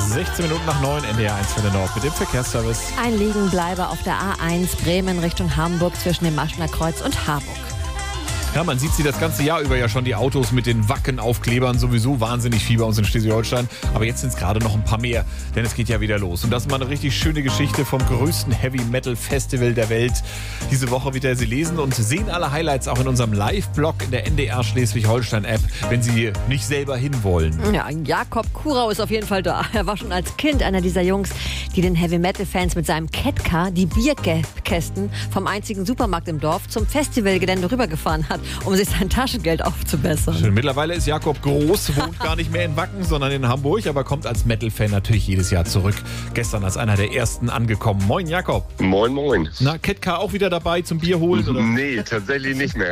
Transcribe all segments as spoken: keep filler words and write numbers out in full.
sechzehn Minuten nach neun, N D R eins für den Nord mit dem Verkehrsservice. Ein Liegenbleiber auf der A eins Bremen Richtung Hamburg zwischen dem Maschner Kreuz und Harburg. Ja, man sieht sie das ganze Jahr über ja schon, die Autos mit den Wacken-Aufklebern, sowieso wahnsinnig viel bei uns in Schleswig-Holstein. Aber jetzt sind es gerade noch ein paar mehr, denn es geht ja wieder los. Und das ist mal eine richtig schöne Geschichte vom größten Heavy-Metal-Festival der Welt. Diese Woche wird ihr sie lesen und sehen alle Highlights auch in unserem Live-Blog in der N D R Schleswig-Holstein-App, wenn sie nicht selber hinwollen. Ja, Jakob Kurau ist auf jeden Fall da. Er war schon als Kind einer dieser Jungs, die den Heavy-Metal-Fans mit seinem Catcar die Bierkästen vom einzigen Supermarkt im Dorf zum Festivalgelände rübergefahren hat, um sich sein Taschengeld aufzubessern. Schön. Mittlerweile ist Jakob groß, wohnt gar nicht mehr in Wacken, sondern in Hamburg, aber kommt als Metal-Fan natürlich jedes Jahr zurück. Gestern als einer der ersten angekommen. Moin Jakob. Moin, moin. Na, Catcar auch wieder dabei zum Bier holen? Oder? Nee, tatsächlich nicht mehr.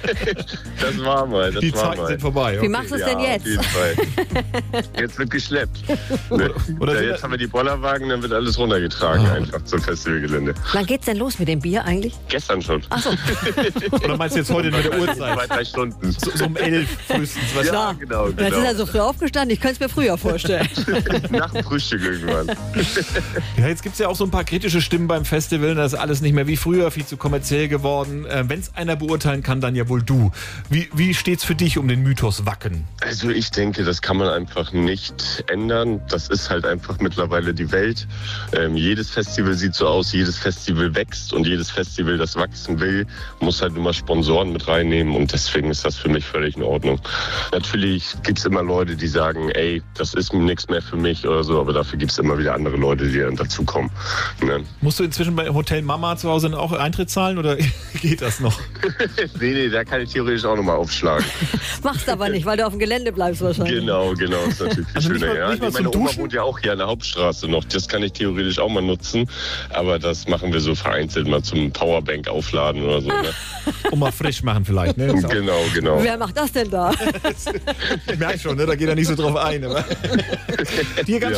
Das war mal. Das Die war Zeiten mal. sind vorbei. Wie machst du es Ja, denn jetzt? auf jeden Fall. Jetzt wird geschleppt. Ne? oder ja, sind jetzt das- haben wir die Bollerwagen, dann wird alles runtergetragen Ah. einfach zum Festivalgelände. Wann geht's denn los mit dem Bier eigentlich? Gestern schon. Ach so. Oder meinst du jetzt heute mit der Zwei, Uhrzeit? drei Stunden. So, so um elf frühestens. Was Ja, genau, Jetzt ist genau. er so früh aufgestanden, ich könnte es mir früher vorstellen. Nach dem Frühstück irgendwann. Ja, jetzt gibt es ja auch so ein paar kritische Stimmen beim Festival. Das ist alles nicht mehr wie früher, viel zu kommerziell geworden. Äh, Wenn es einer beurteilen kann, dann ja wohl du. Wie, wie steht's für dich um den Mythos Wacken? Also ich denke, das kann man einfach nicht ändern. Das ist halt einfach mittlerweile die Welt. Ähm, jedes Festival sieht so aus, jedes Festival wächst und jedes Festival, das wachsen will, muss halt immer Sponsoren mit reinnehmen und deswegen ist das für mich völlig in Ordnung. Natürlich gibt es immer Leute, die sagen, ey, das ist nichts mehr für mich oder so, aber dafür gibt es immer wieder andere Leute, die dann dazukommen. Ne? Musst du inzwischen bei Hotel Mama zu Hause auch Eintritt zahlen oder geht das noch? nee, nee, da kann ich theoretisch auch nochmal aufschlagen. Machst aber nicht, weil du auf dem Gelände bleibst wahrscheinlich. Genau, genau, ist natürlich viel Also nicht schöner. mal- Ja. nicht mal Meine zum Oma Duschen? wohnt ja auch hier an der Hauptstraße noch. Das kann ich theoretisch auch mal nutzen. Aber das machen wir so vereinzelt mal zum Powerbank aufladen oder so. Ne? Um mal frisch machen vielleicht. Ne? Ist auch- Genau, genau. Wer macht das denn da? Ich merke schon, ne? Da geht er nicht so drauf ein. Aber dir ganz